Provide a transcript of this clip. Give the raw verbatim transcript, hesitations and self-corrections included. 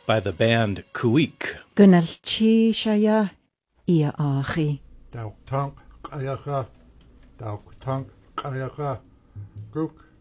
by the band Kuik. Gunalchi Shaya Ia Achi. Dauk Tank Kayaga, Dauk Tank Kayaga, Guk.